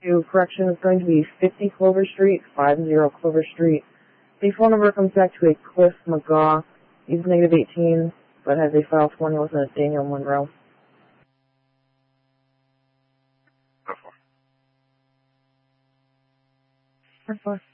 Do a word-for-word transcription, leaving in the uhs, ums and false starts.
to correction is going to be fifty Clover Street, five zero Clover Street. The phone number comes back to a Cliff McGaw. He's negative eighteen, but has a file twenty with a Daniel Monroe. That's fine. That's fine.